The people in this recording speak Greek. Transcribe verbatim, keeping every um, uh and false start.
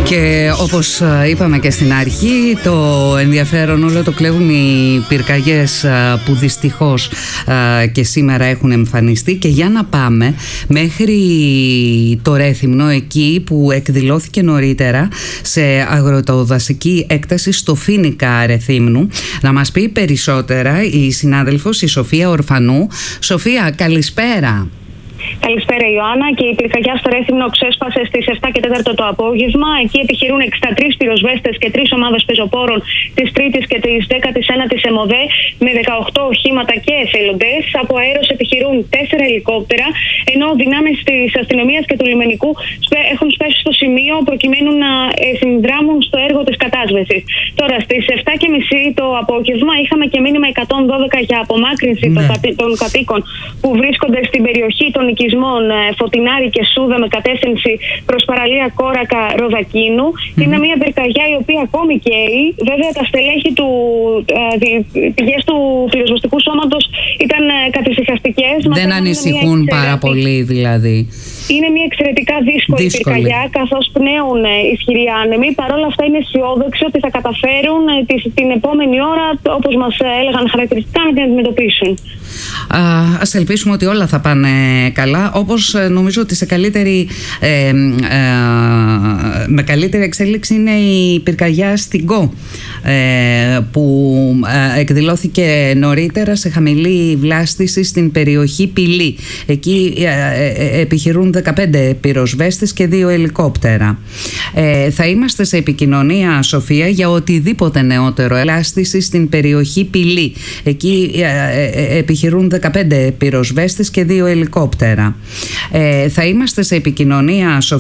Και όπως είπαμε και στην αρχή, το ενδιαφέρον όλο το κλέβουν οι πυρκαγιές που δυστυχώς και σήμερα έχουν εμφανιστεί. Και για να πάμε μέχρι το Ρέθυμνο, εκεί που εκδηλώθηκε νωρίτερα σε αγροτοδασική έκταση στο Φοίνικα Ρεθύμνου, να μας πει περισσότερα η συνάδελφος η Σοφία Ορφανού. Σοφία, καλησπέρα. Καλησπέρα, Ιωάννα. Και η πυρκαγιά στο Ρέθυμνο ξέσπασε στις επτά και τέσσερα το απόγευμα. Εκεί επιχειρούν εξήντα τρεις πυροσβέστες και τρεις ομάδες πεζοπόρων της τρίτης και της δέκατης ένατης ΕΜΟΔΕ με δεκαοκτώ οχήματα και εθελοντές. Από αέρος επιχειρούν τέσσερα ελικόπτερα, ενώ δυνάμεις της αστυνομίας και του λιμενικού έχουν σπέσει στο σημείο προκειμένου να συνδράμουν στο έργο της κατάσβεσης. Τώρα, στις επτά και μισή το απόγευμα είχαμε και μήνυμα εκατόν δώδεκα για απομάκρυνση ναι. των κατοίκων που βρίσκονται στην περιοχή των οικισμών Φωτεινάρη και Σούδα με κατεύθυνση προς παραλία Κόρακα Ροδακίνου. Mm-hmm. Είναι μια πυρκαγιά η οποία ακόμη καίει. Βέβαια, τα στελέχη του ε, πηγές του πυροσβεστικού σώματος ήταν ε, καθησυχαστικές. Δεν ανησυχούν πάρα πολύ δηλαδή. Είναι μια εξαιρετικά δύσκολη, δύσκολη. πυρκαγιά, καθώς πνέουν ισχυροί άνεμοι. Παρ' όλα αυτά είναι αισιόδοξοι ότι θα καταφέρουν ε, την επόμενη ώρα, όπως μας έλεγαν χαρακτηριστικά, να την αντιμετωπίσουν. Α, ας ελπίσουμε ότι όλα θα πάνε καλά, όπως νομίζω ότι σε καλύτερη, ε, ε, με καλύτερη εξέλιξη είναι η πυρκαγιά στην Κο, ε, που ε, εκδηλώθηκε νωρίτερα σε χαμηλή βλάστηση στην περιοχή Πυλή. Εκεί ε, ε, επιχειρούν δεκαπέντε πυροσβέστες και δύο ελικόπτερα. Ε, θα είμαστε σε επικοινωνία, Σοφία, για οτιδήποτε νεότερο. Βλάστηση στην περιοχή Πυλή. Εκεί ε, ε, επιχειρούν δεκαπέντε πυροσβέστες και δύο ελικόπτερα. Ε, θα είμαστε σε επικοινωνία, Σοφία.